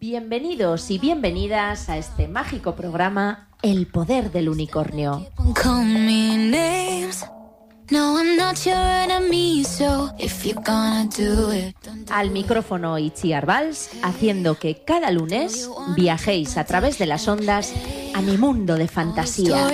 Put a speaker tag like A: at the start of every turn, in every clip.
A: Bienvenidos y bienvenidas a este mágico programa El Poder del Unicornio. Al micrófono Itziar Valls, haciendo que cada lunes viajéis a través de las ondas a mi mundo de fantasía.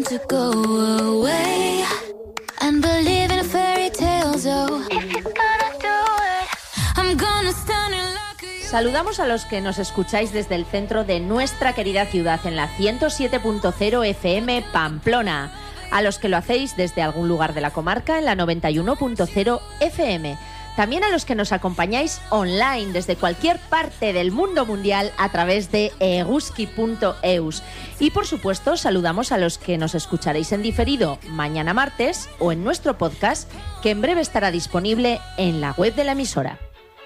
A: Saludamos a los que nos escucháis desde el centro de nuestra querida ciudad en la 107.0 FM Pamplona, a los que lo hacéis desde algún lugar de la comarca en la 91.0 FM, también a los que nos acompañáis online desde cualquier parte del mundo mundial a través de eguski.eus. Y por supuesto saludamos a los que nos escucharéis en diferido mañana martes o en nuestro podcast, que en breve estará disponible en la web de la emisora.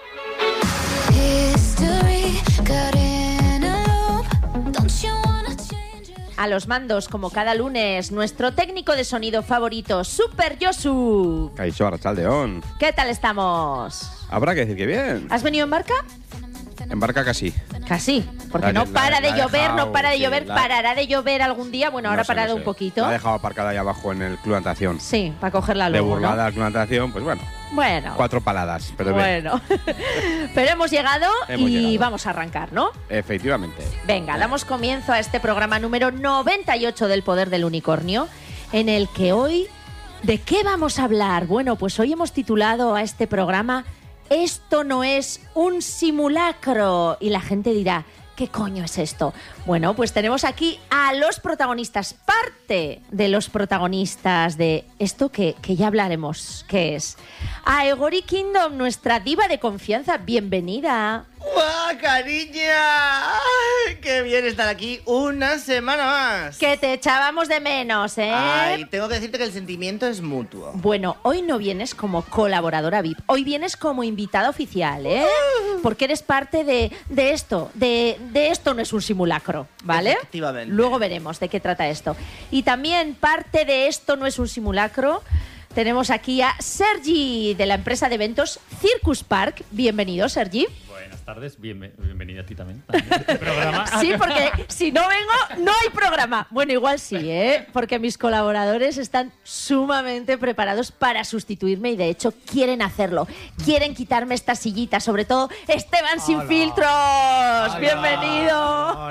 A: A los mandos, como cada lunes, nuestro técnico de sonido favorito, Super Josu.
B: Caixo Arrachaldeón.
A: ¿Qué tal estamos?
B: Habrá que decir que bien.
A: ¿Has venido en barca?
B: En barca casi.
A: Casi, porque no para de llover, no para de llover. ¿Parará de llover algún día? Bueno, ahora ha parado un poquito.
B: La ha dejado aparcada ahí abajo en el Club Natación.
A: Sí, para cogerla luego,
B: de burlada
A: ¿no?
B: al Club Natación, pues bueno. 4 paladas, pero
A: bueno. Pero hemos llegado y vamos a arrancar, ¿no?
B: Efectivamente.
A: Venga, damos comienzo a este programa número 98 del Poder del Unicornio, en el que hoy, ¿de qué vamos a hablar? Bueno, pues hoy hemos titulado a este programa Esto no es un simulacro. Y la gente dirá, ¿qué coño es esto? Bueno, pues tenemos aquí a los protagonistas, parte de los protagonistas de esto que ya hablaremos, ¿qué es? A Egori Kingdom, nuestra diva de confianza, bienvenida.
C: ¡Guau, cariña! ¡Ay, qué bien estar aquí una semana más!
A: Que te echábamos de menos, ¿eh?
C: Ay, tengo que decirte que el sentimiento es mutuo.
A: Bueno, hoy no vienes como colaboradora VIP, hoy vienes como invitada oficial, ¿eh? Porque eres parte de esto, de esto no es un simulacro, ¿vale?
C: Efectivamente.
A: Luego veremos de qué trata esto. Y también parte de esto no es un simulacro. Tenemos aquí a Sergi, de la empresa de eventos Circus Park. Bienvenido, Sergi.
D: Buenas tardes, bienvenida a ti también. Este programa.
A: Sí, porque si no vengo, no hay programa. Bueno, igual sí, ¿eh? Porque mis colaboradores están sumamente preparados para sustituirme y de hecho quieren hacerlo. Quieren quitarme esta sillita, sobre todo Esteban Sin Filtros. ¡Hola! ¡Bienvenido!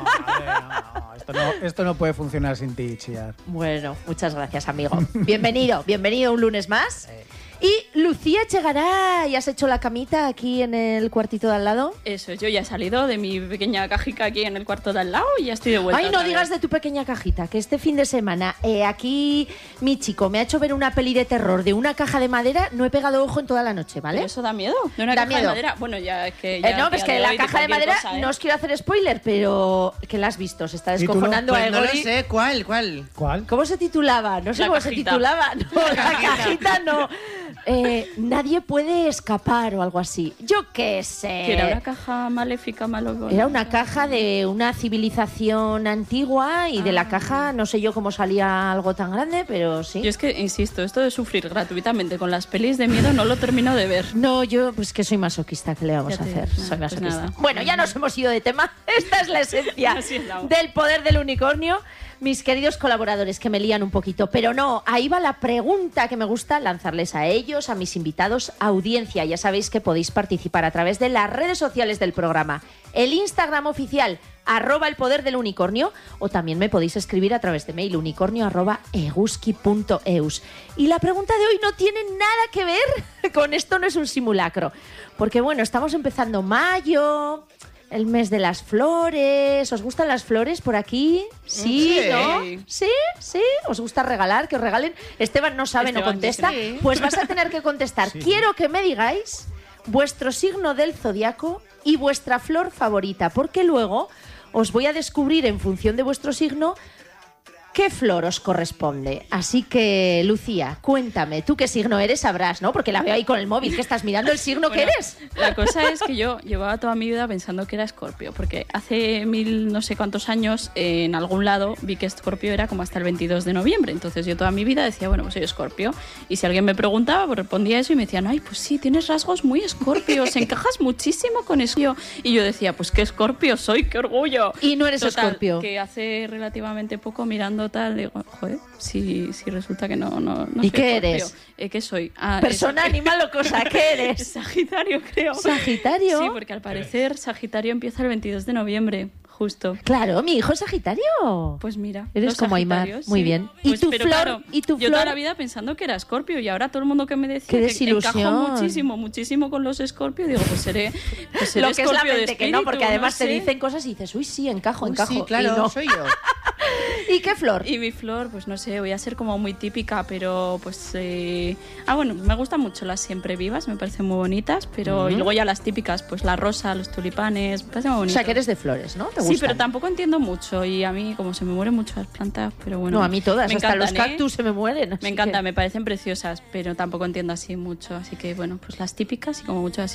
E: Esto no puede funcionar sin ti, Chiar.
A: Bueno, muchas gracias, amigo. Bienvenido un lunes más. Y Lucía Echegaray, ¿has hecho la camita aquí en el cuartito de al lado?
F: Eso, yo ya he salido de mi pequeña cajita aquí en el cuarto de al lado y ya estoy de vuelta.
A: Ay, no digas de tu pequeña cajita, que este fin de semana aquí mi chico me ha hecho ver una peli de terror de una caja de madera, no he pegado ojo en toda la noche, ¿vale?
F: ¿Pero eso da miedo? ¿De una caja de madera? Bueno, ya es que...
A: no, es que la caja de madera, cosa, no os quiero hacer spoiler, pero que la has visto, se está descojonando
C: pues
A: a Egori.
C: No lo sé, ¿cuál?
A: ¿Cómo se titulaba? No sé
F: la
A: cómo
F: cajita.
A: Se titulaba. No, la cajita no. Nadie puede escapar o algo así. Yo qué sé.
F: ¿Que era una caja maléfica, malo?
A: Era una caja de una civilización antigua y de la caja no sé yo cómo salía algo tan grande, pero sí.
F: Yo es que, insisto, esto de sufrir gratuitamente con las pelis de miedo no lo termino de ver.
A: No, yo pues que soy masoquista, ¿qué le vamos a hacer? Soy masoquista. Pues bueno, ya nos hemos ido de tema. Esta es la esencia del Poder del Unicornio. Mis queridos colaboradores que me lían un poquito, pero no, ahí va la pregunta que me gusta lanzarles a ellos, a mis invitados, audiencia. Ya sabéis que podéis participar a través de las redes sociales del programa, el Instagram oficial, @el Poder del Unicornio, o también me podéis escribir a través de mail, unicornio@eguski.eus. Y la pregunta de hoy no tiene nada que ver con esto, no es un simulacro, porque bueno, estamos empezando mayo... El mes de las flores. ¿Os gustan las flores por aquí? ¿Sí? ¿No? ¿Sí? ¿Os gusta regalar? Que os regalen. Esteban no sabe, no contesta. Sí. Pues vas a tener que contestar. Sí. Quiero que me digáis vuestro signo del zodiaco y vuestra flor favorita, porque luego os voy a descubrir en función de vuestro signo ¿Qué flor os corresponde? Así que, Lucía, cuéntame, ¿tú qué signo eres? Sabrás, ¿no? Porque la veo ahí con el móvil, que estás mirando el signo que eres.
F: La cosa es que yo llevaba toda mi vida pensando que era Escorpio, porque hace 1000 no sé cuántos años en algún lado vi que Escorpio era como hasta el 22 de noviembre. Entonces yo toda mi vida decía, bueno, pues soy Escorpio. Y si alguien me preguntaba, pues respondía eso y me decían, ay, pues sí, tienes rasgos muy Escorpios, encajas muchísimo con Escorpio. Y yo decía, pues qué Escorpio soy, qué orgullo.
A: Y no eres Escorpio.
F: Que hace relativamente poco mirando tal, digo, joder, si resulta que no
A: ¿Y
F: soy
A: qué
F: Escorpio.
A: eres?
F: ¿Qué soy?
A: Persona, animal o cosa, ¿qué eres?
F: Sagitario, creo.
A: ¿Sagitario?
F: Sí, porque al parecer Sagitario empieza el 22 de noviembre, justo.
A: Claro, mi hijo es Sagitario.
F: Pues mira,
A: eres
F: los
A: como Aimar,
F: Sagitarios,
A: muy
F: sí.
A: bien.
F: Pues,
A: ¿Y tu
F: pero
A: flor?
F: Claro,
A: ¿Y tu
F: yo
A: flor?
F: toda la vida pensando que era Escorpio y ahora todo el mundo que me decía
A: ¡Qué
F: que
A: desilusión!
F: encajo muchísimo con los Escorpio, digo, pues seré
A: Lo que es la
F: Escorpio de
A: mente, que no, porque
F: espíritu,
A: además te
F: sé.
A: dicen cosas y dices, uy, sí, encajo.
C: Sí, claro,
A: y no.
C: soy yo.
A: ¿Y qué flor?
F: Y mi flor, pues no sé, voy a ser como muy típica, pero pues... bueno, me gustan mucho las siempre vivas, me parecen muy bonitas, pero y luego ya las típicas, pues la rosa, los tulipanes, me parecen muy
A: O
F: bonitas.
A: sea, que eres de flores, ¿no? ¿Te
F: Sí,
A: gustan?
F: pero tampoco entiendo mucho y a mí como se me mueren mucho las plantas, pero bueno.
A: No, a mí todas,
F: me
A: hasta
F: encantan,
A: los cactus se me mueren. así
F: Me encanta,
A: que-
F: me parecen preciosas, pero tampoco entiendo así mucho, así que bueno, pues las típicas y como mucho así.